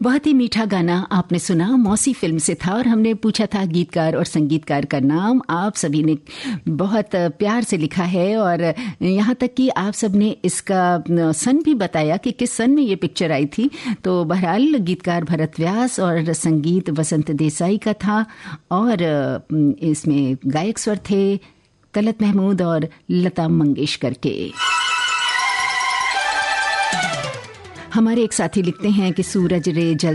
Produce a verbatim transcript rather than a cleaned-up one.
बहुत ही मीठा गाना आपने सुना, मौसी फिल्म से था और हमने पूछा था गीतकार और संगीतकार का नाम। आप सभी ने बहुत प्यार से लिखा है और यहाँ तक कि आप सब ने इसका सन भी बताया कि किस सन में ये पिक्चर आई थी। तो बहरहाल गीतकार भरत व्यास और संगीत वसंत देसाई का था और इसमें गायक स्वर थे तलत महमूद और लता मंगेशकर के। हमारे एक साथी लिखते हैं कि सूरज रे जल